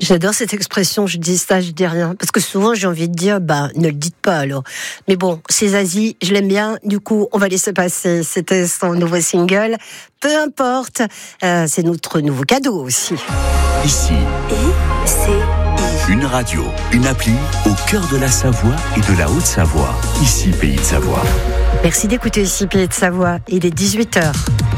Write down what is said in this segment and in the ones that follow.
J'adore cette expression, je dis ça, je dis rien. Parce que souvent, j'ai envie de dire, ne le dites pas alors. Mais bon, c'est Zazie, je l'aime bien. Du coup, on va laisser passer. C'était son nouveau single. Peu importe, c'est notre nouveau cadeau aussi. Ici, une radio, une appli au cœur de la Savoie et de la Haute-Savoie. Ici, Pays de Savoie. Merci d'écouter ici, Pays de Savoie. Il est 18h.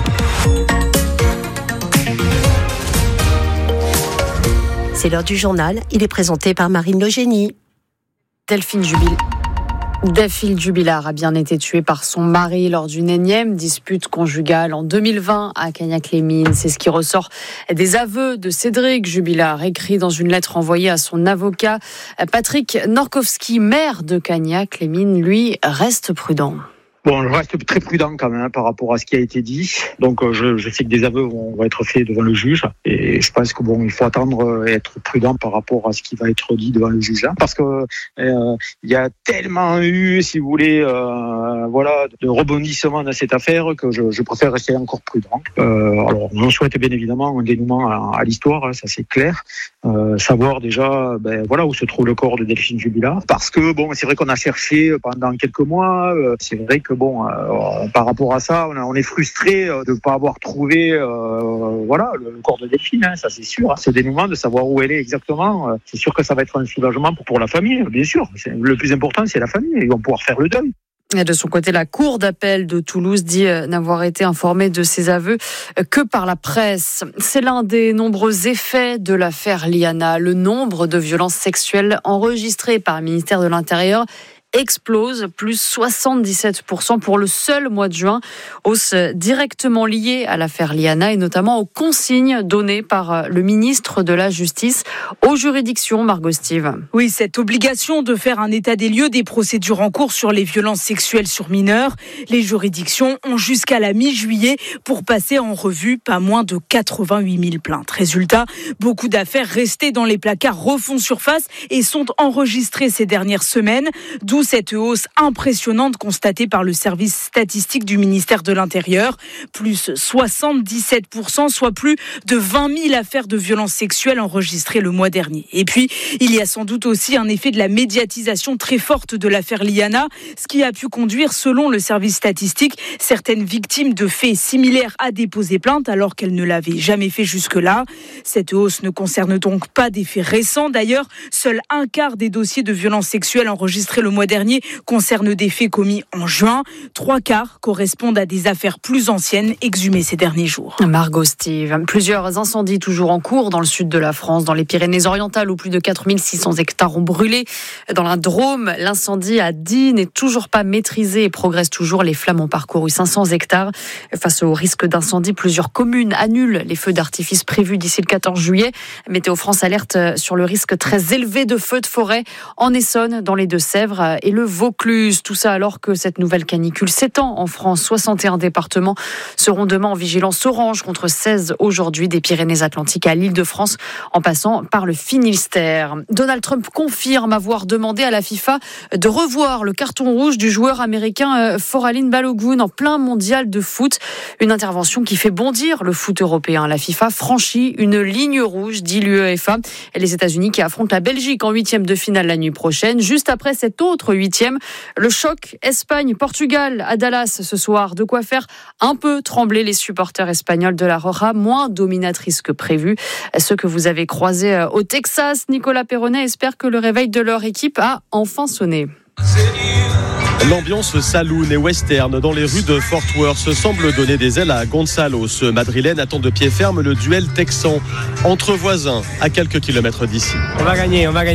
C'est l'heure du journal. Il est présenté par Marine Logénie. Delphine Jubilard a bien été tuée par son mari lors d'une énième dispute conjugale en 2020 à Cagnac-les-Mines. C'est ce qui ressort des aveux de Cédric Jubilard, écrit dans une lettre envoyée à son avocat. Patrick Norkowski, maire de Cagnac-les-Mines, lui, reste prudent. Bon, je reste très prudent quand même par rapport à ce qui a été dit. Donc, je sais que des aveux vont être faits devant le juge. Et je pense que il faut attendre et être prudent par rapport à ce qui va être dit devant le juge. Parce que il y a tellement eu, si vous voulez, de rebondissements dans cette affaire que je préfère rester encore prudent. Alors, on souhaite bien évidemment un dénouement à l'histoire, ça c'est clair. Savoir déjà, où se trouve le corps de Delphine Jubilard. Parce que c'est vrai qu'on a cherché pendant quelques mois. C'est vrai que par rapport à ça, on est frustré de ne pas avoir trouvé le corps de Delphine, ça c'est sûr. Ce dénouement, de savoir où elle est exactement, c'est sûr que ça va être un soulagement pour la famille, bien sûr. Le plus important, c'est la famille, ils vont pouvoir faire le deuil. Et de son côté, la Cour d'appel de Toulouse dit n'avoir été informée de ces aveux que par la presse. C'est l'un des nombreux effets de l'affaire Liana. Le nombre de violences sexuelles enregistrées par le ministère de l'Intérieur explose, plus 77% pour le seul mois de juin, hausse directement liée à l'affaire Liana et notamment aux consignes données par le ministre de la Justice aux juridictions, Margot Steve. Oui, cette obligation de faire un état des lieux des procédures en cours sur les violences sexuelles sur mineurs, les juridictions ont jusqu'à la mi-juillet pour passer en revue pas moins de 88 000 plaintes. Résultat, beaucoup d'affaires restées dans les placards refont surface et sont enregistrées ces dernières semaines, d'où cette hausse impressionnante constatée par le service statistique du ministère de l'Intérieur. Plus 77%, soit plus de 20 000 affaires de violences sexuelles enregistrées le mois dernier. Et puis, il y a sans doute aussi un effet de la médiatisation très forte de l'affaire Liana, ce qui a pu conduire, selon le service statistique, certaines victimes de faits similaires à déposer plainte alors qu'elles ne l'avaient jamais fait jusque-là. Cette hausse ne concerne donc pas des faits récents. D'ailleurs, seul un quart des dossiers de violences sexuelles enregistrés le mois dernier concernent des faits commis en juin. 3/4 correspondent à des affaires plus anciennes exhumées ces derniers jours. Margot Steve, plusieurs incendies toujours en cours dans le sud de la France, dans les Pyrénées-Orientales où plus de 4600 hectares ont brûlé. Dans la Drôme, l'incendie à Die n'est toujours pas maîtrisé et progresse toujours. Les flammes ont parcouru 500 hectares. Face au risque d'incendie, plusieurs communes annulent les feux d'artifice prévus d'ici le 14 juillet. Météo France alerte sur le risque très élevé de feux de forêt en Essonne, dans les Deux-Sèvres et le Vaucluse. Tout ça alors que cette nouvelle canicule s'étend en France. 61 départements seront demain en vigilance orange contre 16 aujourd'hui, des Pyrénées-Atlantiques à l'Île-de-France en passant par le Finistère. Donald Trump confirme avoir demandé à la FIFA de revoir le carton rouge du joueur américain Folarin Balogun en plein mondial de foot. Une intervention qui fait bondir le foot européen. La FIFA franchit une ligne rouge, dit l'UEFA. Et les États-Unis qui affrontent la Belgique en 8e de finale la nuit prochaine. Juste après cette autre 8e, le choc Espagne-Portugal à Dallas ce soir. De quoi faire un peu trembler les supporters espagnols de la Roja, moins dominatrice que prévu. Ceux que vous avez croisés au Texas, Nicolas Perronnet espère que le réveil de leur équipe a enfin sonné. L'ambiance saloon et western dans les rues de Fort Worth semble donner des ailes à Gonzalo. Ce Madrilène attend de pied ferme le duel texan entre voisins à quelques kilomètres d'ici. On va gagner.